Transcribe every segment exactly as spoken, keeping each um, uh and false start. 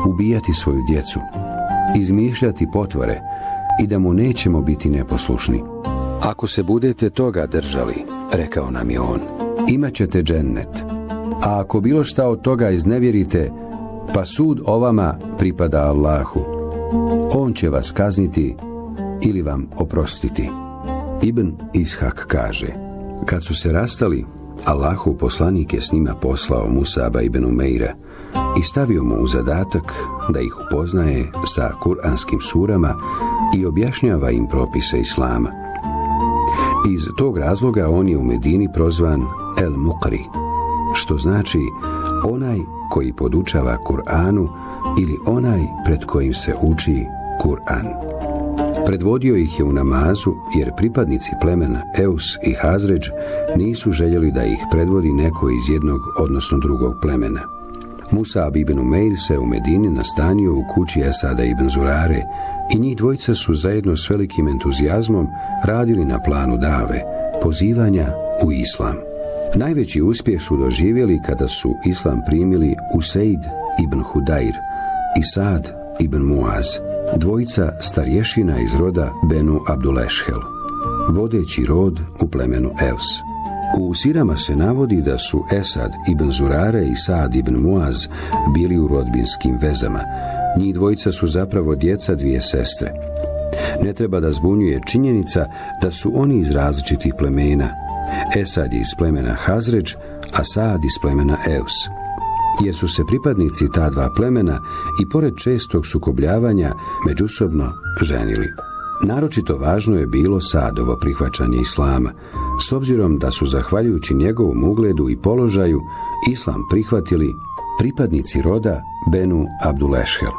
ubijati svoju djecu, izmišljati potvore i da mu nećemo biti neposlušni. Ako se budete toga držali, rekao nam je on, imat ćete džennet. A ako bilo šta od toga iznevjerite, pa sud o vama pripada Allahu. On će vas kazniti ili vam oprostiti. Ibn Ishak kaže, kad su se rastali, Allahov poslanik je s njima poslao Musaba ibn Umeira i stavio mu u zadatak da ih upoznaje sa kuranskim surama i objašnjava im propise Islama. Iz tog razloga on je u Medini prozvan El Muqri, što znači onaj koji podučava Kur'anu ili onaj pred kojim se uči Kur'an. Predvodio ih je u namazu jer pripadnici plemena Eus i Hazređ nisu željeli da ih predvodi neko iz jednog odnosno drugog plemena. Musab ibn Umeir se u Medini nastanio u kući Esada ibn Zurare i njih dvojica su zajedno s velikim entuzijazmom radili na planu dave, pozivanja u islam. Najveći uspjeh su doživjeli kada su islam primili Useid ibn Hudajr i Sad ibn Muaz, dvojica starješina iz roda Benu Abdulešhel, vodeći rod u plemenu Evs. U sirama se navodi da su Esad ibn Zurare i Sad ibn Muaz bili u rodbinskim vezama. Njih dvojica su zapravo djeca dvije sestre. Ne treba da zbunjuje činjenica da su oni iz različitih plemena. Esad je iz plemena Hazređ, a Sad iz plemena Evs, jer su se pripadnici ta dva plemena i pored čestog sukobljavanja međusobno ženili. Naročito važno je bilo Sadovo prihvaćanje islama, s obzirom da su zahvaljujući njegovom ugledu i položaju islam prihvatili pripadnici roda Benu Abdulešhel.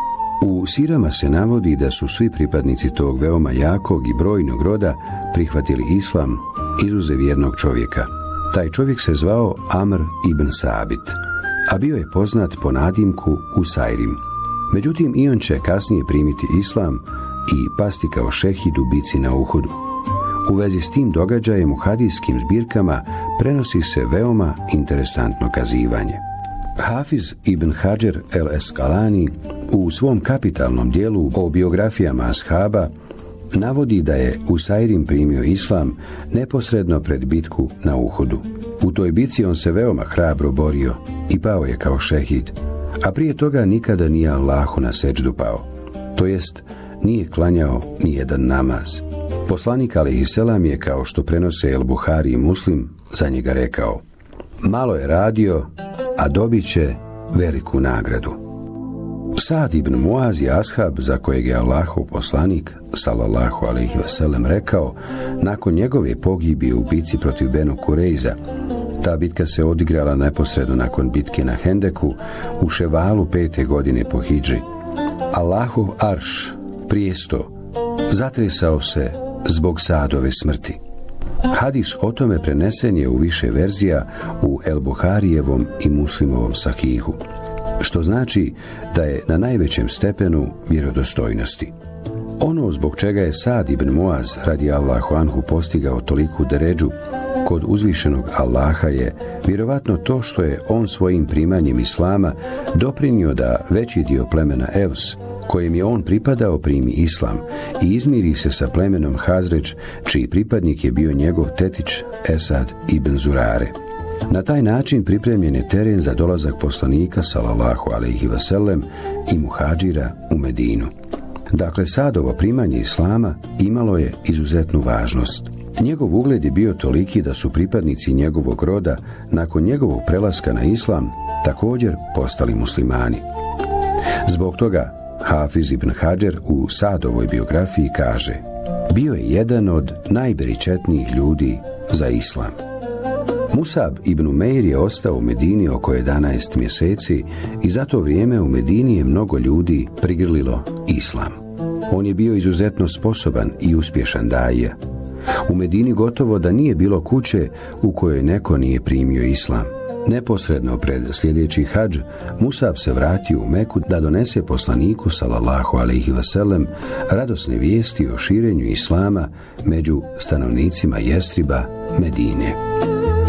U sirama se navodi da su svi pripadnici tog veoma jakog i brojnog roda prihvatili islam, izuzev jednog čovjeka. Taj čovjek se zvao Amr ibn Sabit, a bio je poznat po nadimku Usajrim. Međutim, i on će kasnije primiti islam i pasti kao šehid u bici na Uhudu. U vezi s tim događajem u hadijskim zbirkama prenosi se veoma interesantno kazivanje. Hafiz ibn Hadžer el Eskalani u svom kapitalnom dijelu o biografijama ashaba navodi da je Usajrim primio islam neposredno pred bitku na Uhudu. U toj bitci on se veoma hrabro borio i pao je kao šehid, a prije toga nikada nije Allahu na seđdu pao, to jest nije klanjao ni jedan namaz. Poslanik alejhiselam je, kao što prenose El Buhari i Muslim, za njega rekao: malo je radio, a dobit će veliku nagradu. Sad ibn Muaz je ashab za kojeg je Allahov poslanik sallallahu alejhi ve sellem rekao nakon njegove pogibije u bitci protiv Benu Kurejza. Ta bitka se odigrala neposredno nakon bitke na Hendeku u Ševalu pete godine po hidži. Allahov arš, prijesto, zatresao se zbog Sadove smrti. Hadis o tome prenesen je u više verzija u El Buharijevom i Muslimovom sahihu, što znači da je na najvećem stepenu vjerodostojnosti. Ono zbog čega je Sad ibn Muaz radijallahu anhu postigao toliku deređu kod uzvišenog Allaha je vjerovatno to što je on svojim primanjem islama doprinio da veći dio plemena Evs, kojem je on pripadao, primi islam i izmiri se sa plemenom Hazređ, čiji pripadnik je bio njegov tetić Esad ibn Zurare. Na taj način pripremljen je teren za dolazak poslanika sallallahu alejhi ve sellem i muhadžira u Medinu. Dakle, Sadovo primanje islama imalo je izuzetnu važnost. Njegov ugled je bio toliki da su pripadnici njegovog roda nakon njegovog prelaska na islam također postali muslimani. Zbog toga Hafiz ibn Hadžer u Sadovoj biografiji kaže: bio je jedan od najberičetnijih ljudi za islam. Musab ibn Umeir je ostao u Medini oko jedanaest mjeseci i za to vrijeme u Medini je mnogo ljudi prigrlilo islam. On je bio izuzetno sposoban i uspješan daija. U Medini gotovo da nije bilo kuće u kojoj neko nije primio islam. Neposredno pred sljedeći hadž, Musab se vratio u Meku da donese poslaniku sallallahu alejhi ve sellem radosne vijesti o širenju islama među stanovnicima Jesriba, Medine.